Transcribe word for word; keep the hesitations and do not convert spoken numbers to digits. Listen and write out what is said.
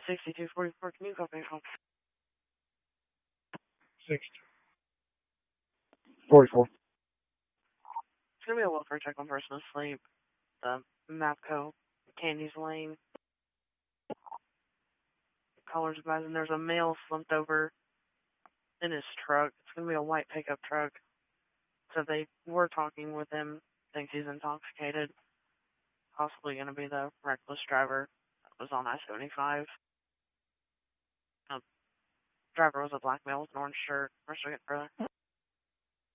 sixty-two forty-four, can you copy home? sixty-two forty-four. It's gonna be a welfare check on person asleep. The Mapco, Candy's Lane. Colors advised, and there's a male slumped over in his truck. It's gonna be a white pickup truck. So they were talking with him. Thinks he's intoxicated. Possibly gonna be the reckless driver that was on I seventy-five. Um, driver was a black male with an orange shirt. We're still getting further.